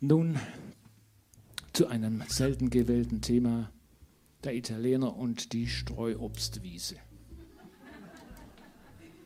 Nun zu einem selten gewählten Thema, der Italiener und die Streuobstwiese.